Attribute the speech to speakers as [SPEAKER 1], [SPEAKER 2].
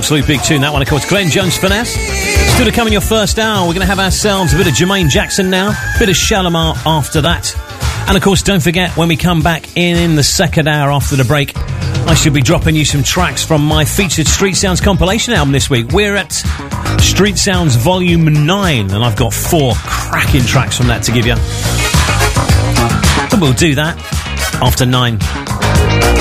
[SPEAKER 1] Absolute big tune, that one, of course. Glenn Jones Finesse. Still to come in your first hour. We're going to have ourselves a bit of Jermaine Jackson now, a bit of Shalimar after that. And, of course, don't forget, when we come back in the second hour after the break, I should be dropping you some tracks from my featured Street Sounds compilation album this week. We're at Street Sounds Volume 9, and I've got 4 cracking tracks from that to give you. But we'll do that after 9.